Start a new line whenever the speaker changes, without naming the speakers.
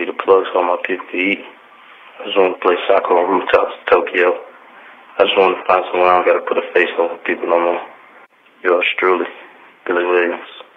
be the plug for all my people to eat. I just want to play soccer on rooftops in Tokyo. I just want to find somewhere I don't got to put a face over people no more. Yours truly, Billy Williams.